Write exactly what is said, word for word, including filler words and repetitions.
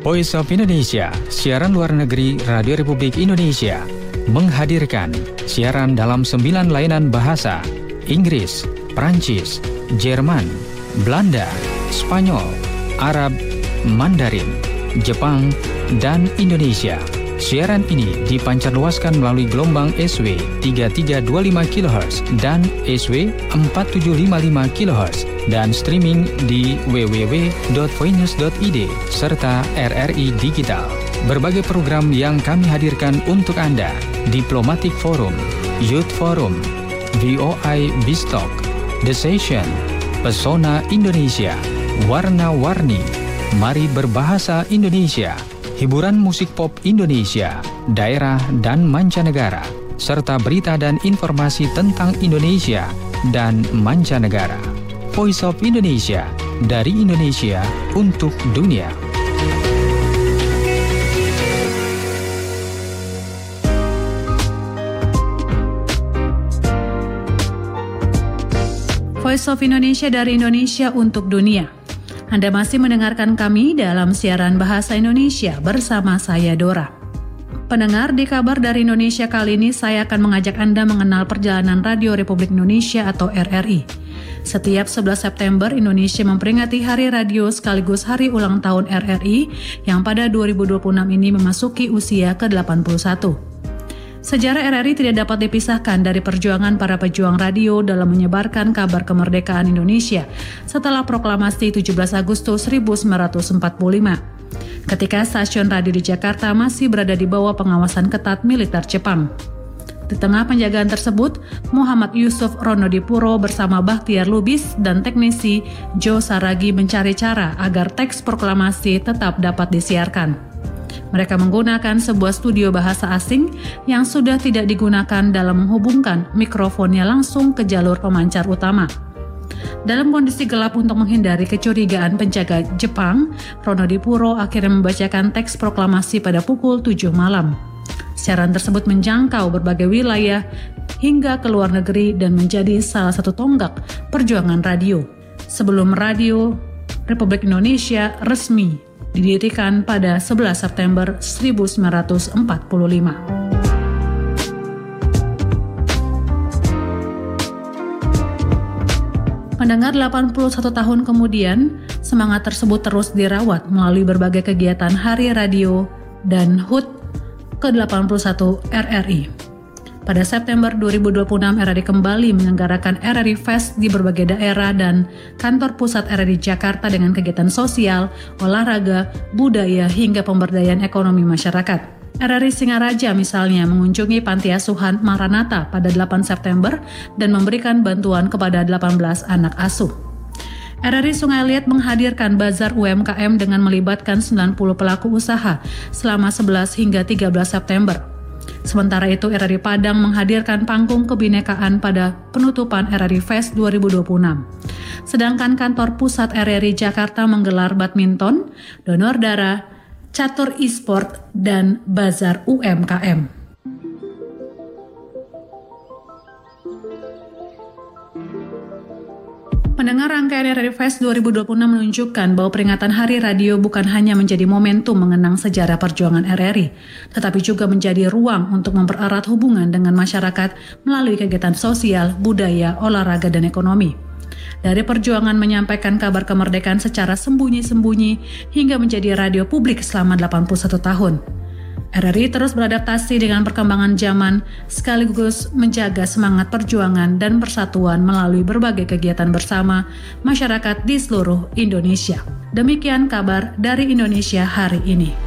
Voice of Indonesia, siaran luar negeri Radio Republik Indonesia, menghadirkan siaran dalam sembilan layanan bahasa: Inggris, Prancis, Jerman, Belanda, Spanyol, Arab, Mandarin, Jepang, dan Indonesia. Siaran ini dipancarluaskan melalui gelombang S W tiga tiga dua lima kilohertz dan S W empat tujuh lima lima kilohertz dan streaming di w w w dot voinews dot i d serta R R I Digital. Berbagai program yang kami hadirkan untuk Anda: Diplomatic Forum, Youth Forum, V O I Bistalk, The Session, Pesona Indonesia, Warna-Warni, Mari Berbahasa Indonesia, hiburan musik pop Indonesia, daerah dan mancanegara, serta berita dan informasi tentang Indonesia dan mancanegara. Voice of Indonesia, dari Indonesia untuk dunia. Voice of Indonesia, dari Indonesia untuk dunia. Anda masih mendengarkan kami dalam siaran Bahasa Indonesia bersama saya, Dora. Pendengar, di Kabar dari Indonesia kali ini saya akan mengajak Anda mengenal perjalanan Radio Republik Indonesia atau R R I. Setiap sebelas September, Indonesia memperingati Hari Radio sekaligus hari ulang tahun R R I yang pada dua ribu dua puluh enam ini memasuki usia ke delapan puluh satu. Sejarah R R I tidak dapat dipisahkan dari perjuangan para pejuang radio dalam menyebarkan kabar kemerdekaan Indonesia setelah proklamasi tujuh belas Agustus seribu sembilan ratus empat puluh lima. Ketika stasiun radio di Jakarta masih berada di bawah pengawasan ketat militer Jepang. Di tengah penjagaan tersebut, Muhammad Yusuf Ronodipuro bersama Bakhtiar Lubis dan teknisi Joe Saragi mencari cara agar teks proklamasi tetap dapat disiarkan. Mereka menggunakan sebuah studio bahasa asing yang sudah tidak digunakan dalam menghubungkan mikrofonnya langsung ke jalur pemancar utama. Dalam kondisi gelap untuk menghindari kecurigaan penjaga Jepang, Ronodipuro akhirnya membacakan teks proklamasi pada pukul tujuh malam. Siaran tersebut menjangkau berbagai wilayah hingga ke luar negeri dan menjadi salah satu tonggak perjuangan radio. Sebelum Radio Republik Indonesia resmi didirikan pada sebelas September seribu sembilan ratus empat puluh lima. Mendengar delapan puluh satu tahun kemudian, semangat tersebut terus dirawat melalui berbagai kegiatan Hari Radio dan H U T ke delapan puluh satu R R I. Pada September dua ribu dua puluh enam, R R I kembali menyelenggarakan R R I Fest di berbagai daerah dan kantor pusat R R I Jakarta dengan kegiatan sosial, olahraga, budaya, hingga pemberdayaan ekonomi masyarakat. R R I Singaraja misalnya mengunjungi panti asuhan Maranatha pada delapan September dan memberikan bantuan kepada delapan belas anak asuh. R R I Sungai Liat menghadirkan bazar U M K M dengan melibatkan sembilan puluh pelaku usaha selama sebelas hingga tiga belas September. Sementara itu, R R I Padang menghadirkan panggung kebinekaan pada penutupan R R I Fest dua ribu dua puluh enam. Sedangkan kantor pusat R R I Jakarta menggelar badminton, donor darah, catur e-sport, dan bazar U M K M. Pendengar, rangkaian R R I Fest dua ribu dua puluh enam menunjukkan bahwa peringatan Hari Radio bukan hanya menjadi momentum mengenang sejarah perjuangan R R I, tetapi juga menjadi ruang untuk mempererat hubungan dengan masyarakat melalui kegiatan sosial, budaya, olahraga, dan ekonomi. Dari perjuangan menyampaikan kabar kemerdekaan secara sembunyi-sembunyi hingga menjadi radio publik selama delapan puluh satu tahun. R R I terus beradaptasi dengan perkembangan zaman sekaligus menjaga semangat perjuangan dan persatuan melalui berbagai kegiatan bersama masyarakat di seluruh Indonesia. Demikian kabar dari Indonesia hari ini.